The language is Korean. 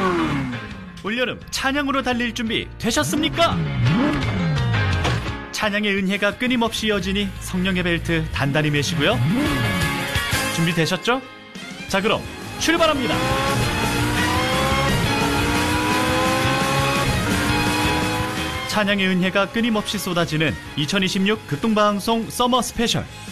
올여름 찬양으로 달릴 준비 되셨습니까? 찬양의 은혜가 끊임없이 이어지니 성령의 벨트 단단히 매시고요. 준비되셨죠? 자, 그럼 출발합니다. 찬양의 은혜가 끊임없이 쏟아지는 2026 극동방송 서머 스페셜.